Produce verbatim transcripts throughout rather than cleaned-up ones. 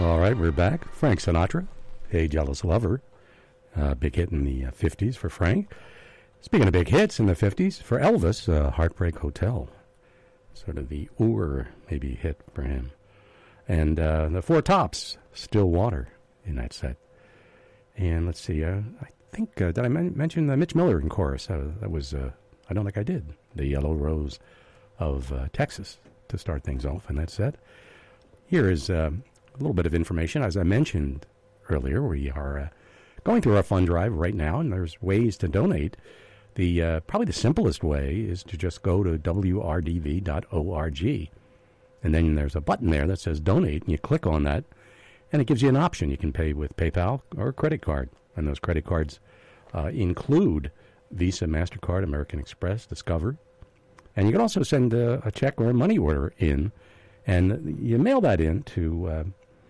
All right, we're back. Frank Sinatra, Hey Jealous Lover. Uh, big hit in the uh, fifties for Frank. Speaking of big hits in the fifties, for Elvis, uh, Heartbreak Hotel. Sort of the Ur, maybe, hit for him. And uh, the Four Tops, Still Water, in that set. And let's see, uh, I think, uh, did I men- mention uh, Mitch Miller in chorus? Uh, that was, uh, I don't think I did, the Yellow Rose of uh, Texas to start things off in that set. Here is uh, a little bit of information. As I mentioned earlier, we are uh, going through our fund drive right now, and there's ways to donate. The uh, probably the simplest way is to just go to w r d v dot org, and then there's a button there that says donate, and you click on that, and it gives you an option. You can pay with PayPal or credit card, and those credit cards uh, include Visa, MasterCard, American Express, Discover, and you can also send a, a check or a money order in, and you mail that in to uh,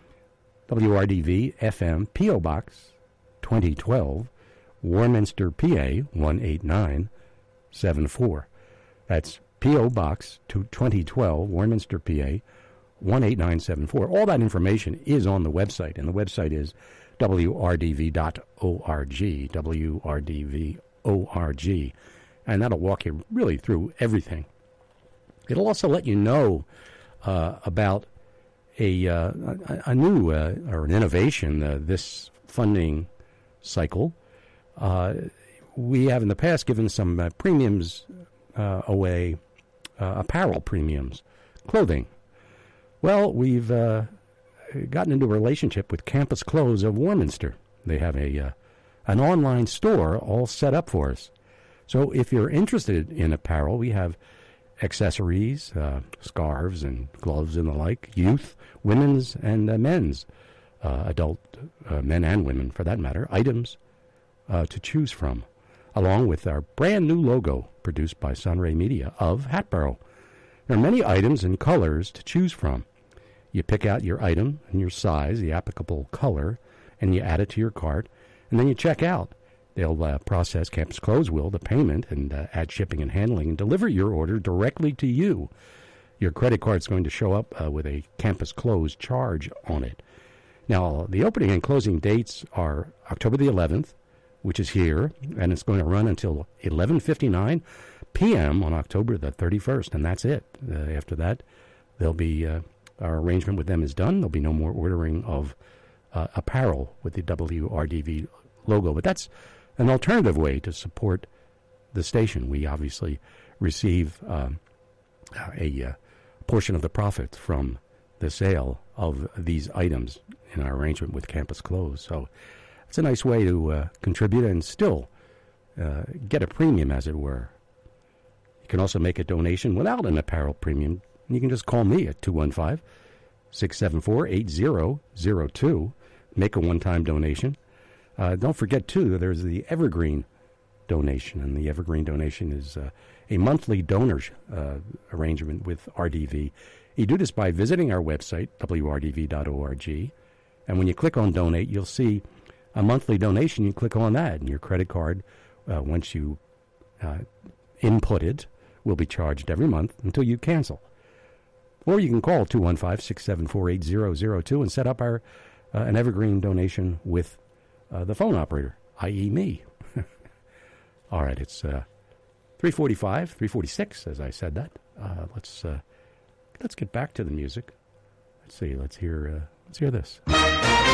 W R D V F M P O Box twenty twelve, Warminster, P A one eight nine seven four. That's P O Box twenty twelve, Warminster, P A one eight nine seven four. All that information is on the website, and the website is w r d v dot org, w r d v dot org, and that'll walk you really through everything. It'll also let you know uh, about a, uh, a, a new uh, or an innovation uh, this funding cycle. Uh, we have in the past given some uh, premiums uh, away, uh, apparel premiums, clothing. Well, we've uh, gotten into a relationship with Campus Clothes of Warminster. They have a uh, an online store all set up for us. So if you're interested in apparel, we have accessories, uh, scarves and gloves and the like, youth, women's and uh, men's, uh, adult uh, men and women for that matter, items uh, to choose from, along with our brand new logo produced by Sunray Media of Hatboro. There are many items and colors to choose from. You pick out your item and your size, the applicable color, and you add it to your cart, and then you check out. They'll uh, process, Campus Clothes will, the payment, and uh, add shipping and handling, and deliver your order directly to you. Your credit card's going to show up uh, with a Campus Clothes charge on it. Now, the opening and closing dates are October the eleventh, which is here, and it's going to run until eleven fifty-nine p.m. on October the thirty-first, and that's it. Uh, after that, there'll be uh, our arrangement with them is done. There'll be no more ordering of uh, apparel with the W R D V logo, but that's an alternative way to support the station. We obviously receive um, a uh, portion of the profits from the sale of these items in our arrangement with Campus Clothes. So it's a nice way to uh, contribute and still uh, get a premium, as it were. You can also make a donation without an apparel premium. You can just call me at two one five, six seven four, eight zero zero two. Make a one-time donation. Uh, don't forget, too, there's the Evergreen donation, and the Evergreen donation is uh, a monthly donor uh, arrangement with R D V. You do this by visiting our website, w r d v dot org, and when you click on Donate, you'll see a monthly donation. You click on that, and your credit card, uh, once you uh, input it, will be charged every month until you cancel. Or you can call two one five, six seven four, eight zero zero two and set up our uh, an Evergreen donation with Uh, the phone operator, that is me. All right, it's uh, three forty-five, three forty-six, as I said that. Uh, let's uh, let's get back to the music. Let's see. Let's hear. Uh, let's hear this.